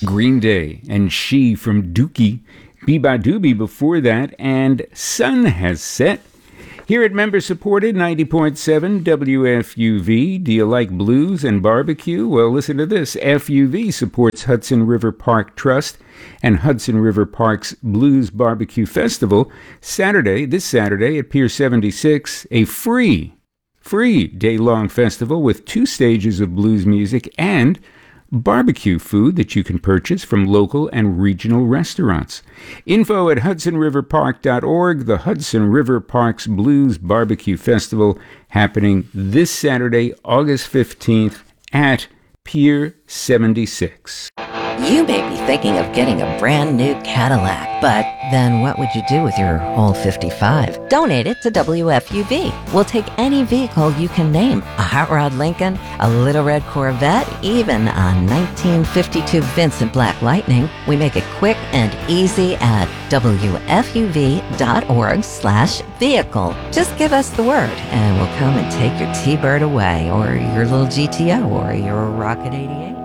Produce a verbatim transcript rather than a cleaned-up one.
Green Day, and She from Dookie. Beba Doobie before that, and Sun Has Set. Here at member-supported ninety point seven W F U V, do you like blues and barbecue? Well, listen to this. F U V supports Hudson River Park Trust and Hudson River Park's Blues Barbecue Festival Saturday, this Saturday at Pier seventy-six, a free, free day-long festival with two stages of blues music and barbecue food that you can purchase from local and regional restaurants. Info at hudson river park dot org. The Hudson River Parks Blues Barbecue Festival happening this Saturday, August fifteenth at Pier seventy-six. You may be thinking of getting a brand new Cadillac, but then what would you do with your old fifty-five? Donate it to W F U V. We'll take any vehicle you can name. A hot rod Lincoln, a little red Corvette, even a nineteen fifty-two Vincent Black Lightning. We make it quick and easy at W F U V dot org slash vehicle. Just give us the word and we'll come and take your T-Bird away, or your little G T O, or your Rocket eighty-eight.